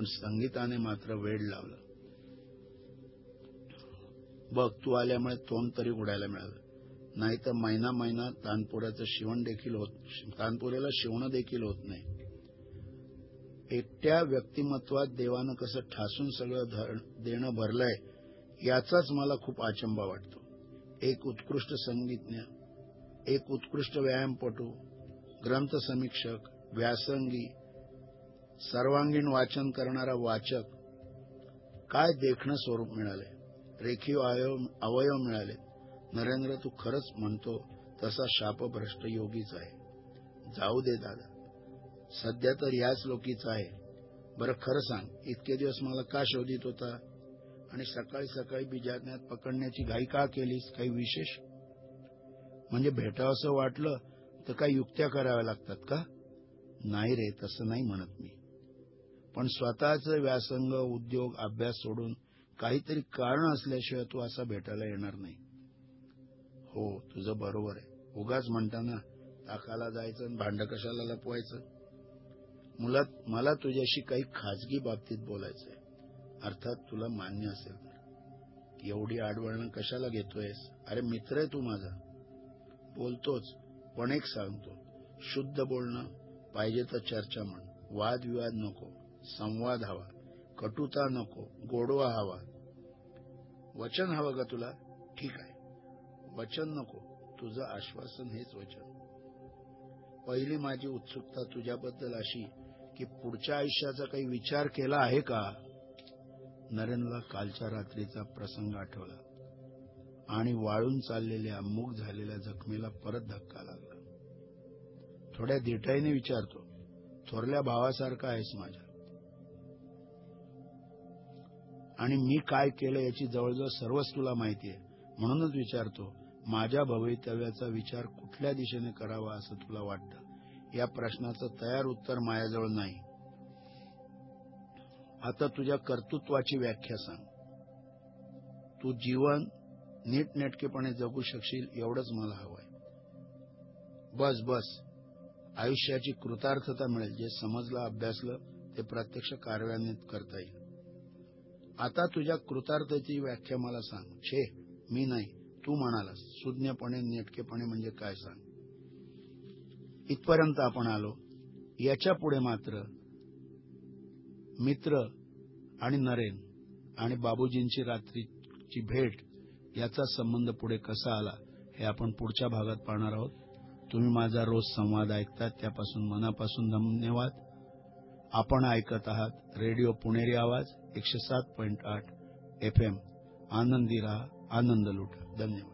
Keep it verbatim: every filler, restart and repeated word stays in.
पण संगीताने मात्र वेड लावलं. बघ, तू आल्यामुळे तोंड तरी उडायला मिळालं, नाही तर महिना महिना तानपुऱ्याचं शिवण देखील होत तानपुऱ्याला शिवणं देखील होत नाही. एकट्या व्यक्तिमत्वात देवानं कसं ठासून सगळं देणं भरलंय याचाच मला खूप अचंबा वाटतो. एक उत्कृष्ट संगीतज्ञ, एक उत्कृष्ट व्यायामपटू, ग्रंथ समीक्षक, व्यासंगी, सर्वांगीण वाचन करणारा वाचक, काय देखणं स्वरूप मिळाले, रेखीव अवयव मिळाले. नरेंद्र, तू खरंच म्हणतो तसा शापभ्रष्ट योगीच आहे. जाऊ दे दादा, सध्या तर याच लोकीच आहे. बरं खरं सांग, इतके दिवस मला का शोधित होता आणि सकाळी सकाळी बिजाज्ञात पकडण्याची घाई का केलीस? काही विशेष? म्हणजे भेटावंसं वाटलं तर काही युक्त्या कराव्या लागतात का? नाही रे, तसं नाही म्हणत मी. पण स्वतःचं व्यासंग, उद्योग, अभ्यास सोडून काहीतरी कारण असल्याशिवाय तू असा भेटायला येणार नाही. हो, तुझं बरोबर आहे. उगाच म्हणताना ताकाला जायचं आणि भांड कशाला लपवायचं. मुलात मला तुझ्याशी काही खाजगी बाबतीत बोलायचंय, अर्थात तुला मान्य असेल तर. एवढी आडवळणं कशाला घेतोयस? अरे मित्र आहे तू माझा. बोलतोच, पण एक सांगतो, शुद्ध बोलणं, पाहिजे तर चर्चा म्हण, वादविवाद नको, संवाद हवा, कटुता नको, गोडवा हवा. वचन हवं का तुला? ठीक आहे, वचन नको, तुझं आश्वासन हेच वचन. पहिली माझी उत्सुकता तुझ्याबद्दल अशी की पुढच्या आयुष्याचा काही विचार केला आहे का? नरेंद्रला कालच्या रात्रीचा प्रसंग आठवला आणि वाळून चाललेल्या मूग झालेल्या जखमेला परत धक्का लागला. थोड्या धीटाईने विचारतो, थोरल्या भावासारखा आहेस माझ्या, आणि मी काय केलं याची जवळजवळ सर्वच तुला माहिती आहे. म्हणूनच विचारतो, माझ्या भवितव्याचा विचार कुठल्या दिशेने करावा असं तुला वाटतं? या प्रश्नाचं तयार उत्तर माझ्याजवळ नाही. आता तुझ्या कर्तृत्वाची व्याख्या सांग. तू जीवन नीटनेटकेपणे जगू शकशील एवढंच मला हवंय. बस बस, आयुष्याची कृतार्थता मिळेल. जे समजलं, अभ्यासलं ते प्रत्यक्ष कार्यान्वित करता येईल. आता तुझ्या कृतार्थतेची व्याख्या मला सांग. छे, मी नाही, तू म्हणालास. सुज्ञपणे, नेटकेपणे म्हणजे काय सांग. इथपर्यंत आपण आलो. याच्या पुढे मात्र मित्र आणि नरेन आणि बाबूजींची रात्रीची भेट याचा संबंध पुढे कसा आला हे आपण पुढच्या भागात पाहणार आहोत. तुम्ही माझा रोज संवाद ऐकता त्यापासून मनापासून धन्यवाद. आपण ऐकत आहात रेडिओ पुणेरी आवाज एकशे सात पॉइंट आठ एफ एम. आनंदी रहा, आनंद लुटा. धन्यवाद.